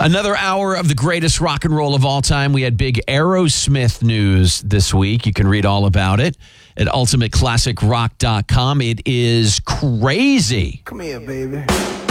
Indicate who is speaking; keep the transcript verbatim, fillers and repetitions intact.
Speaker 1: Another hour of the greatest rock and roll of all time. We had big Aerosmith news this week. You can read all about it at ultimate classic rock dot com. It is crazy.
Speaker 2: Come here, baby.